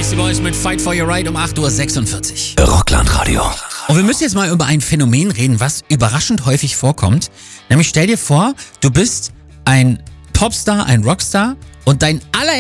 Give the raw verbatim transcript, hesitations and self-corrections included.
Beastie Boys mit Fight for Your Right um acht Uhr sechsundvierzig. Rockland-Radio. Und wir müssen jetzt mal über ein Phänomen reden, was überraschend häufig vorkommt. Nämlich stell dir vor, du bist ein Popstar, ein Rockstar und dein aller